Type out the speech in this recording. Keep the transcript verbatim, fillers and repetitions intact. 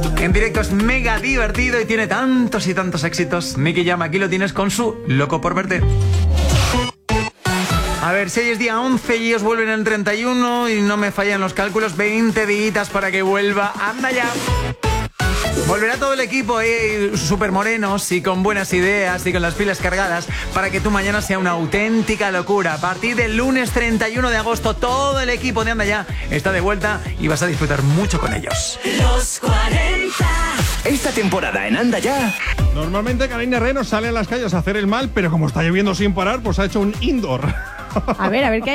En directo es mega divertido y tiene tantos y tantos éxitos. Nicky Jam, aquí lo tienes con su Loco por verte. A ver, si hoy es día once y ellos vuelven el treinta y uno y no me fallan los cálculos, veinte días para que vuelva. ¡Anda ya! Volverá todo el equipo, eh, súper morenos y con buenas ideas y con las pilas cargadas para que tu mañana sea una auténtica locura. A partir del lunes treinta y uno de agosto, todo el equipo de Anda Ya está de vuelta y vas a disfrutar mucho con ellos. Los cuarenta. Esta temporada en Anda Ya. Normalmente Karina Herrero sale a las calles a hacer el mal, pero como está lloviendo sin parar, pues ha hecho un indoor. A ver, a ver qué